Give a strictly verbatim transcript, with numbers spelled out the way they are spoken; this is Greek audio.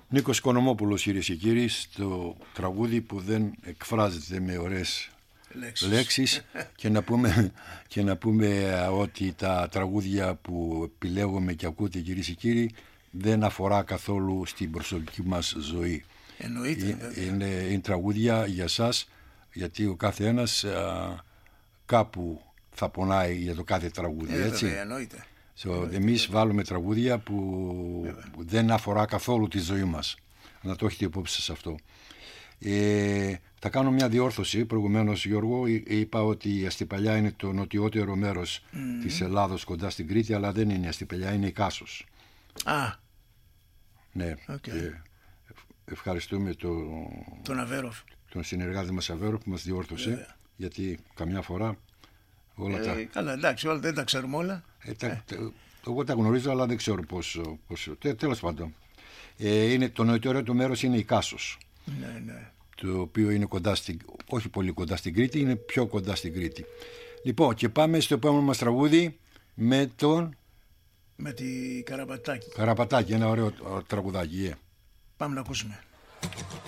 Νίκος Οικονομόπουλος, κυρίες και κύριοι, στο τραγούδι που δεν εκφράζεται με ωραίες λέξεις, λέξεις και, να πούμε, και να πούμε ότι τα τραγούδια που επιλέγουμε και ακούτε, κυρίες και κύριοι, δεν αφορά καθόλου στην προσωπική μας ζωή. Εννοείται. Είναι, είναι, είναι τραγούδια για σας, γιατί ο κάθε ένας α, κάπου θα πονάει για το κάθε τραγούδι, ε, έτσι. Βέβαια, εννοείται. So, εμείς βάλουμε τραγούδια που βέβαια. δεν αφορά καθόλου τη ζωή μας. Να το έχετε υπόψη σας αυτό. Ε, θα κάνω μια διόρθωση. Προηγουμένως, Γιώργο, είπα ότι η Αστυπαλιά είναι το νοτιότερο μέρος mm. της Ελλάδος, κοντά στην Κρήτη, αλλά δεν είναι η Αστυπαλιά, είναι η Κάσος. Α, ναι. Okay. Ε, ευχαριστούμε το, τον Αβέροφ, τον συνεργάτη μας Αβέροφ που μας διόρθωσε, βέβαια. Γιατί καμιά φορά όλα ε, τα... Καλά, εντάξει, όλα, δεν τα ξέρουμε όλα. Ε, τα, ε. τα, εγώ τα γνωρίζω, αλλά δεν ξέρω πώς... πώς τε, τέλος πάντων. Ε, είναι, το νοτιότερο μέρος είναι η Κάσος. Ναι, ναι. Το οποίο είναι κοντά στην, όχι πολύ κοντά στην Κρήτη, είναι πιο κοντά στην Κρήτη. Λοιπόν, και πάμε στο επόμενο μας τραγούδι με τον... Με τη Καραπατάκη. Καραπατάκη, ένα ωραίο τραγουδάκι. Yeah. Πάμε να ακούσουμε.